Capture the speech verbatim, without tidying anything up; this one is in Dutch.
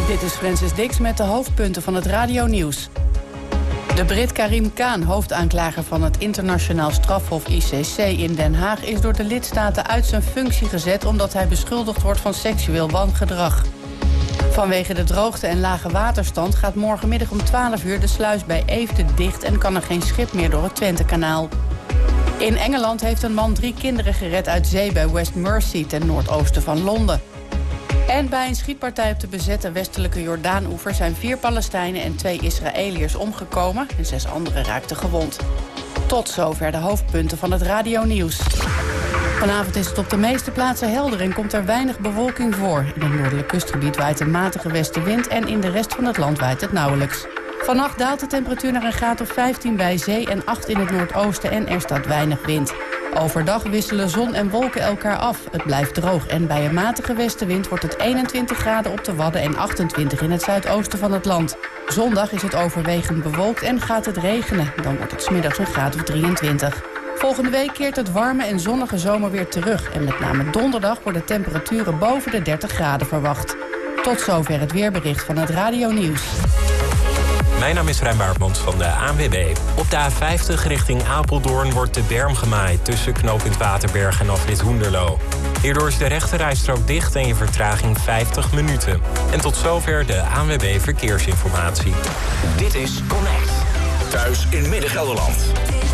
Dit is Francis Dix met de hoofdpunten van het radionieuws. De Brit Karim Khan, hoofdaanklager van het internationaal strafhof I C C in Den Haag, is door de lidstaten uit zijn functie gezet omdat hij beschuldigd wordt van seksueel wangedrag. Vanwege de droogte en lage waterstand gaat morgenmiddag om twaalf uur de sluis bij Eefde dicht en kan er geen schip meer door het Twentekanaal. In Engeland heeft een man drie kinderen gered uit zee bij West Mersea ten noordoosten van Londen. En bij een schietpartij op de bezette westelijke Jordaan-oever zijn vier Palestijnen en twee Israëliërs omgekomen en zes anderen raakten gewond. Tot zover de hoofdpunten van het radionieuws. Vanavond is het op de meeste plaatsen helder en komt er weinig bewolking voor. In het noordelijk kustgebied waait een matige westenwind en in de rest van het land waait het nauwelijks. Vannacht daalt de temperatuur naar een graad of vijftien bij zee en acht in het noordoosten en er staat weinig wind. Overdag wisselen zon en wolken elkaar af. Het blijft droog en bij een matige westenwind wordt het eenentwintig graden op de Wadden en achtentwintig in het zuidoosten van het land. Zondag is het overwegend bewolkt en gaat het regenen. Dan wordt het 's middags een graad of drieëntwintig. Volgende week keert het warme en zonnige zomer weer terug. En met name donderdag worden temperaturen boven de dertig graden verwacht. Tot zover het weerbericht van het radionieuws. Mijn naam is Rijn Baartmans van de A N W B. Op de A vijftig richting Apeldoorn wordt de berm gemaaid tussen knooppunt Waterberg en afrit Hoenderloo. Hierdoor is de rechterrijstrook dicht en je vertraging vijftig minuten. En tot zover de A N W B Verkeersinformatie. Dit is Connect. Thuis in Midden-Gelderland.